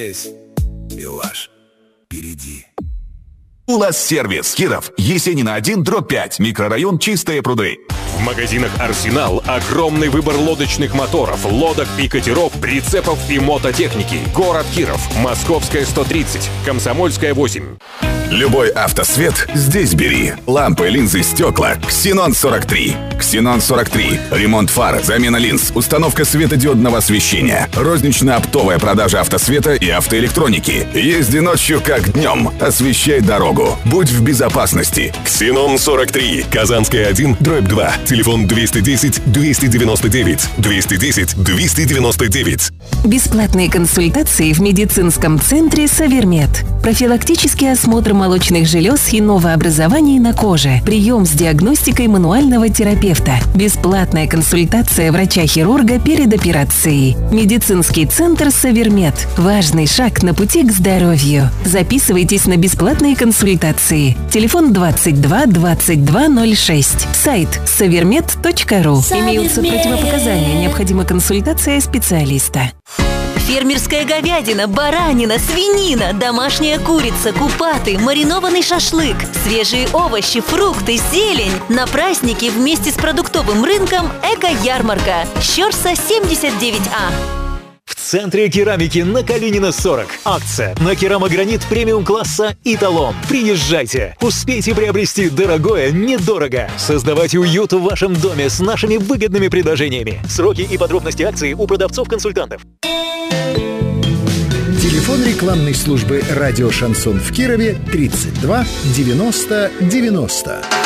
Милаш, впереди. У нас сервис. Киров, Есенина 1/5, микрорайон Чистые пруды. В магазинах «Арсенал» огромный выбор лодочных моторов, лодок и катеров, прицепов и мототехники. Город Киров, Московская 130, Комсомольская 8. Любой автосвет здесь бери. Лампы, линзы, стекла. Ксенон 43. Ксенон 43. Ремонт фар, замена линз, установка светодиодного освещения. Рознично-оптовая продажа автосвета и автоэлектроники. Езди ночью как днем. Освещай дорогу. Будь в безопасности. Ксенон 43. Казанская 1/2. Телефон 210-299. 210-299. Бесплатные консультации в медицинском центре «Савермед». Профилактический осмотр молочных желез и новообразований на коже. Прием с диагностикой мануального терапевта. Бесплатная консультация врача-хирурга перед операцией. Медицинский центр «Савермед». Важный шаг на пути к здоровью. Записывайтесь на бесплатные консультации. Телефон 22 2206. Сайт savermed.ru. Имеются противопоказания. Необходима консультация специалиста. Фермерская говядина, баранина, свинина, домашняя курица, купаты, маринованный шашлык, свежие овощи, фрукты, зелень. На праздники вместе с продуктовым рынком «Эко-ярмарка». Щорса 79А. В центре керамики на Калинина 40. Акция на керамогранит премиум-класса «Италон». Приезжайте! Успейте приобрести дорогое недорого. Создавайте уют в вашем доме с нашими выгодными предложениями. Сроки и подробности акции у продавцов-консультантов. Телефон рекламной службы «Радио Шансон» в Кирове 32 90 90.